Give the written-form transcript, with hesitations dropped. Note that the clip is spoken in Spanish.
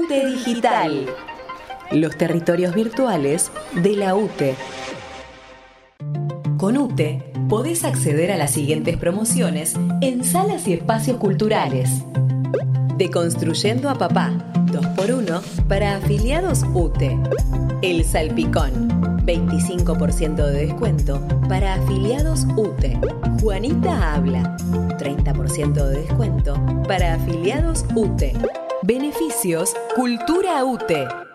UTE Digital. Los territorios virtuales de la UTE. Con UTE podés acceder a las siguientes promociones en salas y espacios culturales. Deconstruyendo a Papá, 2x1 para afiliados UTE. El Salpicón, 25% de descuento para afiliados UTE. Juanita Habla, 30% de descuento para afiliados UTE. Beneficios Cultura UTE.